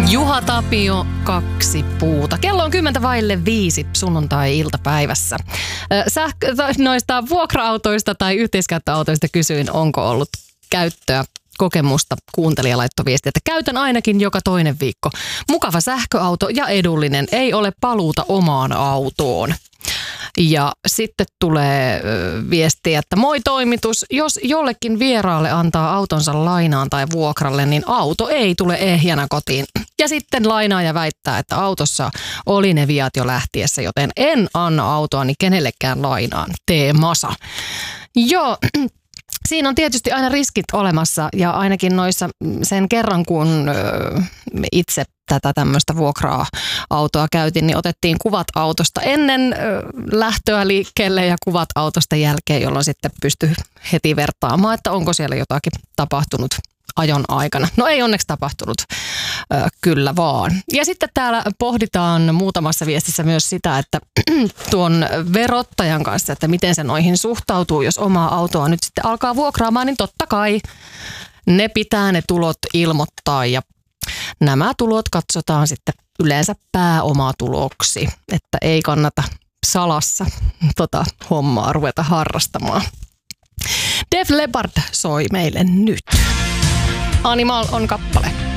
Juha Tapio, 2 puuta. Kello on 10:05 sunnuntai-iltapäivässä. Noista vuokra-autoista tai yhteiskäyttöautoista kysyin, onko ollut käyttöä, kokemusta. Kuuntelija laittoi viestiä, että käytän ainakin joka toinen viikko. Mukava sähköauto ja edullinen, ei ole paluuta omaan autoon. Ja sitten tulee viestiä, että moi toimitus, jos jollekin vieraalle antaa autonsa lainaan tai vuokralle, niin auto ei tule ehjänä kotiin. Ja sitten lainaaja väittää, että autossa oli ne viat jo lähtiessä, joten en anna autoani kenellekään lainaan. Tee Masa. Joo. Siinä on tietysti aina riskit olemassa ja ainakin noissa sen kerran, kun itse tätä tämmöistä vuokra-autoa käytin, niin otettiin kuvat autosta ennen lähtöä liikkeelle ja kuvat autosta jälkeen, jolloin sitten pystyi heti vertaamaan, että onko siellä jotakin tapahtunut ajon aikana. No ei onneksi tapahtunut, kyllä vaan. Ja sitten täällä pohditaan muutamassa viestissä myös sitä, että tuon verottajan kanssa, että miten se noihin suhtautuu, jos omaa autoa nyt sitten alkaa vuokraamaan, niin totta kai ne pitää ne tulot ilmoittaa ja nämä tulot katsotaan sitten yleensä pääomatuloksi, että ei kannata salassa hommaa ruveta harrastamaan. Def Leppard soi meille nyt. Animal on kappale.